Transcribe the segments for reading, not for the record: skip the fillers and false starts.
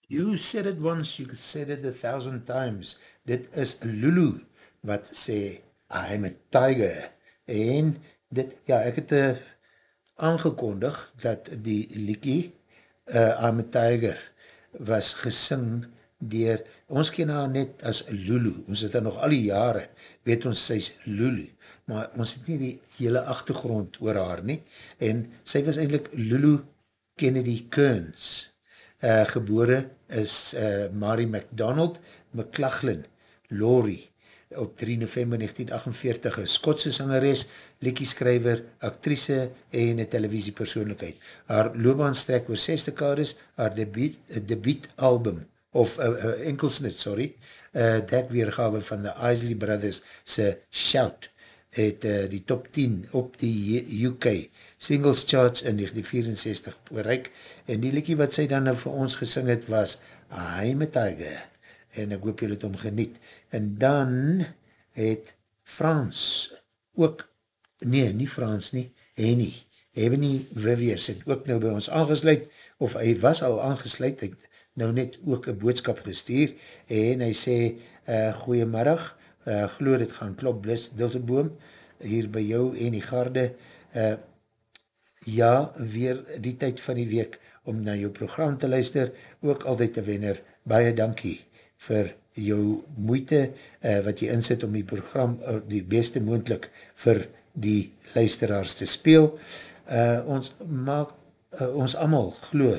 You said it once, you said it 1,000 times. Dit is Lulu, wat sê, I'm a tiger. En dit, ja, ek het aangekondig, dat die liekie, I'm a tiger, was gesing dier, ons ken haar net as Lulu, ons het haar nog al die jare, weet ons, sy is Lulu, maar ons het nie die hele achtergrond oor haar nie, en sy was eindelijk Lulu Kennedy Kearns, gebore is Mary MacDonald McLachlan Laurie op 3 november 1948, een Skotse sangeres, liedjeskrywer, actrice en een televisiepersoonlijkheid. Haar loopbaan strek oor 6 dekades, haar debuut album, of enkelsnit, sorry, dat weergawe van the Isley Brothers se Shout, het die top 10 op die UK Singles Charts in 1964 bereik, en die liedjie wat sy dan nou vir ons gesing het was I'm a Tiger, en ek hoop julle het hom geniet. En dan het Frans ook, nee, nie Frans nie, Henny Viviers het ook nou by ons aangesluit, of hy was al aangesluit, hy het nou net ook een boodskap gestuur, en hy sê, goeiemiddag, glo dit gaan klop blis Dilteboom, hier by jou en die garde, ja, weer die tyd van die week, om na jou program te luister, ook altyd te wenner, baie dankie vir jou moeite, wat jy insit om die program, die beste moontlik vir die luisteraars te speel, ons allemaal glo,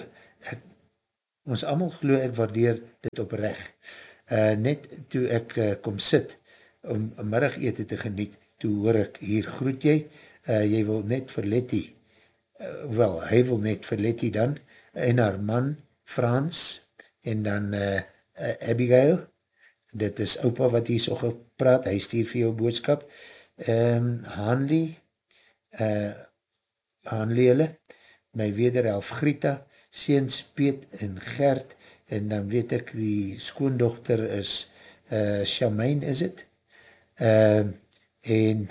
ek waardeer dit opreg, net toe ek kom sit, om middagete te geniet, toe hoor ek, hier groet jy, jy wil net vir Letty, hy wil net vir Letty dan, en haar man, Frans, en dan Abigail, dit is opa wat hier so gepraat, hy stuur vir jou boodskap, Hanley hulle, my wederhelf Grieta, seens Piet en Gert, en dan weet ek, die skoondochter is Charmaine, is het? En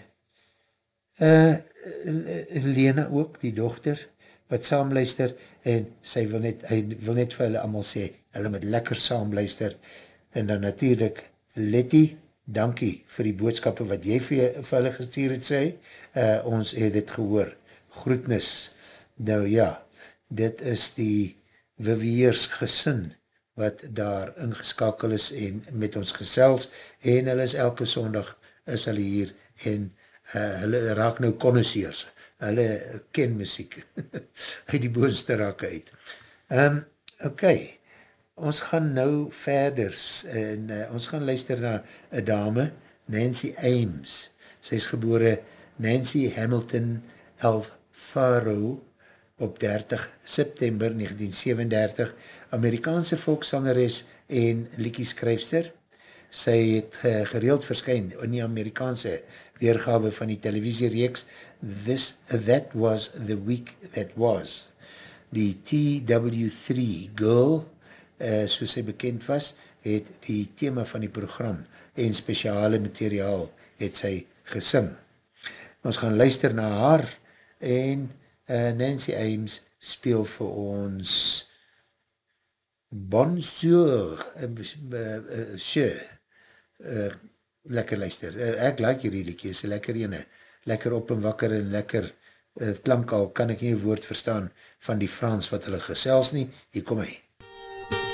Lena ook, die dochter, wat saamluister, en hy wil net vir hulle allemaal sê, hulle moet lekker saamluister, en dan natuurlijk Letty, dankie vir die boodskappe wat jy vir hulle gestuur het sê, ons het het gehoor, groetnis, nou ja, dit is die Viviers gesin, wat daar ingeskakel is en met ons gesels, en hulle is elke sondag, is hulle hier, en hulle raak nou connoisseurs, hulle ken muziek, uit die boonste raak uit. Ok, ons gaan nou verder, en ons gaan luister na een dame, Nancy Ames, sy is gebore Nancy Hamilton Alfaro, op 30 September 1937, Amerikaanse volksangeres en liedjeskryfster. Sy het gereeld verskyn in die Amerikaanse weergawe van die televisiereeks That Was the Week That Was. Die TW3 Girl, soos sy bekend was, het die thema van die program en speciale materiaal het sy gesing. Ons gaan luister na haar en Nancy Ames speel vir ons Bonjour, lekker luister. Ek like hierdie liedjie, is lekker ene, lekker op en wakker en lekker klank al, kan ek nie woord verstaan van die Frans wat hulle gesels nie, hier kom hy.